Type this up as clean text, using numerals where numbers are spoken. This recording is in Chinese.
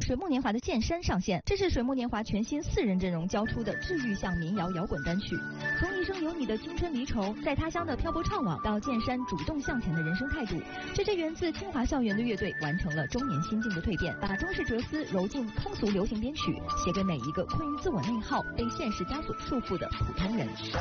水木年华的《剑山》上线，这是水木年华全新4人阵容交出的治愈向民谣摇滚单曲。从一生有你的青春离愁，在他乡的漂泊怅惘，到剑山主动向前的人生态度，这支源自清华校园的乐队完成了中年心境的蜕变，把中式哲思揉进通俗流行编曲，写给每一个困于自我内耗、被现实枷锁束缚的普通人。